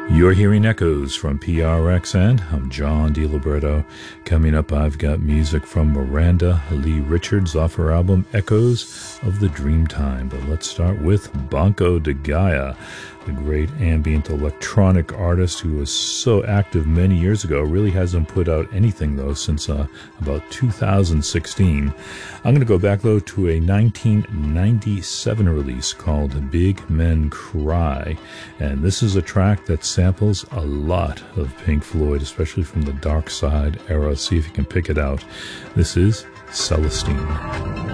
You're hearing Echoes from PRXN. I'm John DiLiberto. Coming up, I've got music from Miranda Lee Richards off her album Echoes of the Dreamtime. But let's start with Banco de Gaia, the great ambient electronic artist who was so active many years ago. Really hasn't put out anything, though, since about 2016. I'm going to go back, though, to a 1997 release called Big Men Cry. And this is a track that samples a lot of Pink Floyd, especially from the Dark Side era. See if you can pick it out. This is Celestine.